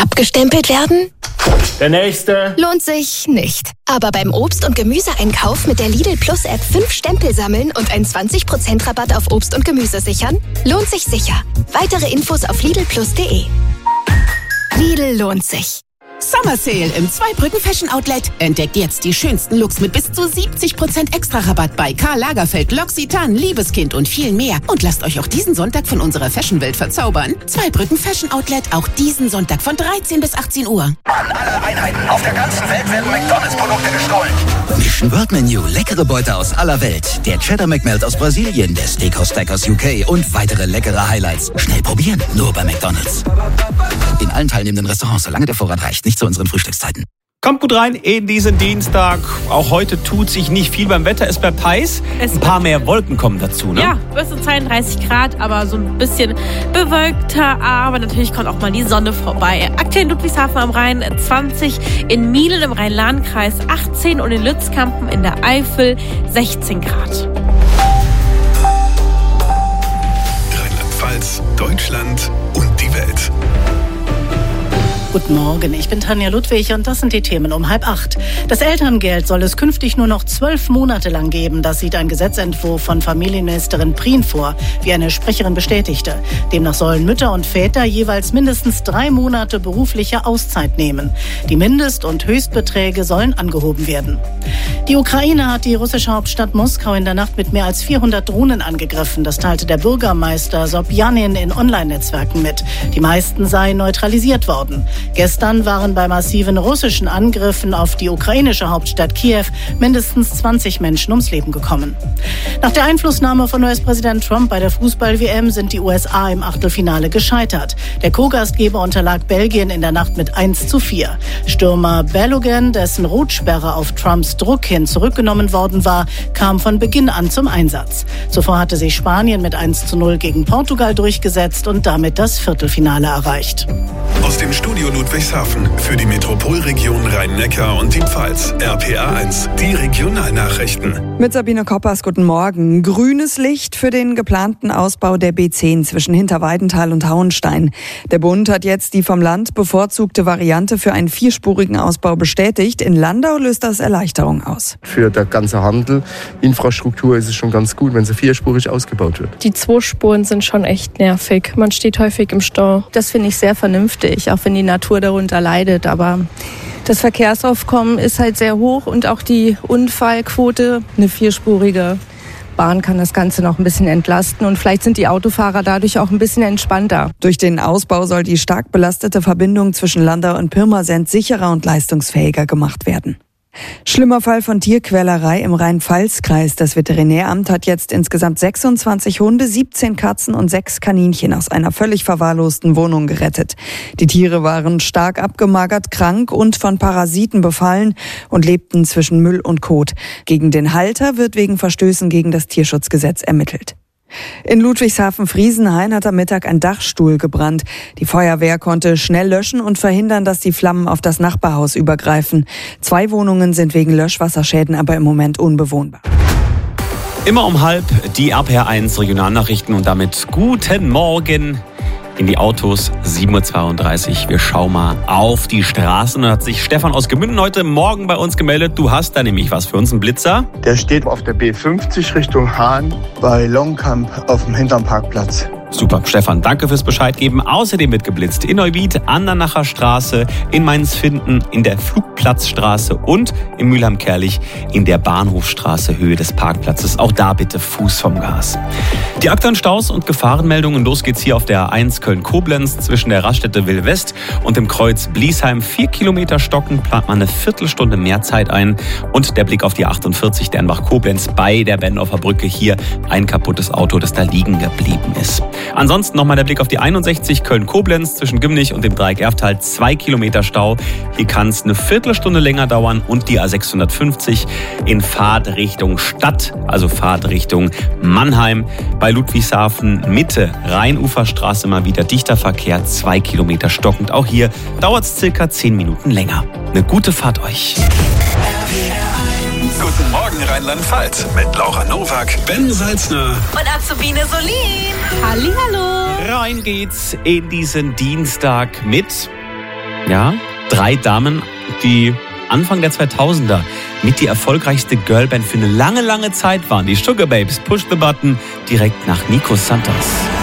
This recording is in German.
Abgestempelt werden? Der nächste. Lohnt sich nicht. Aber beim Obst- und Gemüseeinkauf mit der Lidl Plus App 5 Stempel sammeln und einen 20% Rabatt auf Obst und Gemüse sichern? Lohnt sich sicher. Weitere Infos auf lidlplus.de. Lidl lohnt sich. Summer Sale im Zweibrücken Fashion Outlet. Entdeckt jetzt die schönsten Looks mit bis zu 70% Extra-Rabatt bei Karl Lagerfeld, L'Occitane, Liebeskind und viel mehr. Und lasst euch auch diesen Sonntag von unserer Fashion-Welt verzaubern. Zweibrücken Fashion Outlet, auch diesen Sonntag von 13 bis 18 Uhr. An alle Einheiten auf der ganzen Welt werden McDonalds-Produkte gestohlen. Mission World Menu, leckere Beute aus aller Welt. Der Cheddar McMelt aus Brasilien, der Steakhouse Stack aus UK und weitere leckere Highlights. Schnell probieren, nur bei McDonalds. In allen teilnehmenden Restaurants, solange der Vorrat reicht, nicht zu unseren Frühstückszeiten. Kommt gut rein in diesen Dienstag. Auch heute tut sich nicht viel beim Wetter. Es bleibt heiß. Ein paar mehr Wolken kommen dazu, ne? Ja, bis zu 32 Grad, aber so ein bisschen bewölkter. Aber natürlich kommt auch mal die Sonne vorbei. Aktuell in Ludwigshafen am Rhein 20, in Mielen im Rhein-Lahn-Kreis 18 und in Lützkampen in der Eifel 16 Grad. Rheinland-Pfalz, Deutschland und die Welt. Guten Morgen, ich bin Tanja Ludwig und das sind die Themen um 7:30. Das Elterngeld soll es künftig nur noch 12 Monate lang geben. Das sieht ein Gesetzentwurf von Familienministerin Prien vor, wie eine Sprecherin bestätigte. Demnach sollen Mütter und Väter jeweils mindestens 3 Monate berufliche Auszeit nehmen. Die Mindest- und Höchstbeträge sollen angehoben werden. Die Ukraine hat die russische Hauptstadt Moskau in der Nacht mit mehr als 400 Drohnen angegriffen. Das teilte der Bürgermeister Sobjanin in Online-Netzwerken mit. Die meisten seien neutralisiert worden. Gestern waren bei massiven russischen Angriffen auf die ukrainische Hauptstadt Kiew mindestens 20 Menschen ums Leben gekommen. Nach der Einflussnahme von US-Präsident Trump bei der Fußball-WM sind die USA im Achtelfinale gescheitert. Der Co-Gastgeber unterlag Belgien in der Nacht mit 1:4. Stürmer Balogun, dessen Rotsperre auf Trumps Druck hin zurückgenommen worden war, kam von Beginn an zum Einsatz. Zuvor hatte sich Spanien mit 1:0 gegen Portugal durchgesetzt und damit das Viertelfinale erreicht. Aus dem Studio Ludwigshafen für die Metropolregion Rhein-Neckar und die Pfalz. RPA1, die Regionalnachrichten. Mit Sabine Koppers, guten Morgen. Grünes Licht für den geplanten Ausbau der B10 zwischen Hinterweidenthal und Hauenstein. Der Bund hat jetzt die vom Land bevorzugte Variante für einen 4-spurigen Ausbau bestätigt. In Landau löst das Erleichterung aus. Für der ganze Handel, Infrastruktur ist es schon ganz gut, wenn sie 4-spurig ausgebaut wird. Die 2 Spuren sind schon echt nervig. Man steht häufig im Stau. Das finde ich sehr vernünftig, auch wenn die Natur darunter leidet. Aber das Verkehrsaufkommen ist halt sehr hoch und auch die Unfallquote. Eine 4-spurige Bahn kann das Ganze noch ein bisschen entlasten und vielleicht sind die Autofahrer dadurch auch ein bisschen entspannter. Durch den Ausbau soll die stark belastete Verbindung zwischen Landau und Pirmasens sicherer und leistungsfähiger gemacht werden. Schlimmer Fall von Tierquälerei im Rhein-Pfalz-Kreis. Das Veterinäramt hat jetzt insgesamt 26 Hunde, 17 Katzen und 6 Kaninchen aus einer völlig verwahrlosten Wohnung gerettet. Die Tiere waren stark abgemagert, krank und von Parasiten befallen und lebten zwischen Müll und Kot. Gegen den Halter wird wegen Verstößen gegen das Tierschutzgesetz ermittelt. In Ludwigshafen-Friesenhain hat am Mittag ein Dachstuhl gebrannt. Die Feuerwehr konnte schnell löschen und verhindern, dass die Flammen auf das Nachbarhaus übergreifen. 2 Wohnungen sind wegen Löschwasserschäden aber im Moment unbewohnbar. Immer um 12:30 die RPR1 Regionalnachrichten und damit guten Morgen in die Autos. 7:32 Uhr. Wir schauen mal auf die Straßen. Da hat sich Stefan aus Gemünden heute Morgen bei uns gemeldet. Du hast da nämlich was für uns, einen Blitzer. Der steht auf der B50 Richtung Hahn bei Longkamp auf dem Hinternparkplatz. Super, Stefan, danke fürs Bescheid geben. Außerdem wird geblitzt in Neuwied, an der Nacher Straße, in Mainz-Finden, in der Flugplatzstraße und in Mülheim-Kerlich in der Bahnhofstraße, Höhe des Parkplatzes. Auch da bitte Fuß vom Gas. Die aktuellen Staus und Gefahrenmeldungen. Los geht's hier auf der A1 Köln-Koblenz zwischen der Raststätte Will-West und dem Kreuz Bliesheim. 4 Kilometer stocken, plant man eine Viertelstunde mehr Zeit ein. Und der Blick auf die 48 Dernbach-Koblenz bei der Bendorfer Brücke. Hier ein kaputtes Auto, das da liegen geblieben ist. Ansonsten nochmal der Blick auf die 61 Köln-Koblenz zwischen Gimnich und dem Dreieck Erftal. 2 Kilometer Stau. Hier kann es eine Viertelstunde länger dauern. Und die A650 in Fahrtrichtung Stadt, also Fahrtrichtung Mannheim. Bei Ludwigshafen Mitte, Rheinuferstraße mal wieder dichter Verkehr. 2 Kilometer stockend. Auch hier dauert es circa 10 Minuten länger. Eine gute Fahrt euch. Guten Morgen Rheinland-Pfalz mit Laura Nowak, Ben Salzner Und Azubine Solin. Hallihallo. Rein geht's in diesen Dienstag mit Ja, 3 Damen, die Anfang der 2000er mit die erfolgreichste Girlband für eine lange, lange Zeit waren. Die Sugababes, Push the Button, direkt nach Nico Santos.